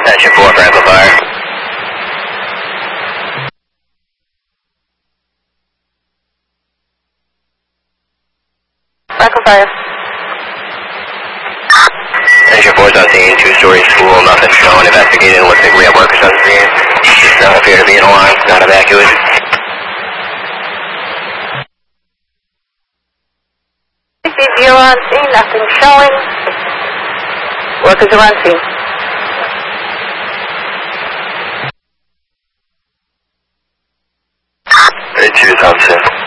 Attention 4 for amplifier. Amplifier. Attention 4 is on scene, 2-story school, nothing shown, investigating, looks like we have workers on scene. Does not appear to be an alarm, not evacuated. You're on scene, nothing showing. Workers are on scene. 32 is on scene.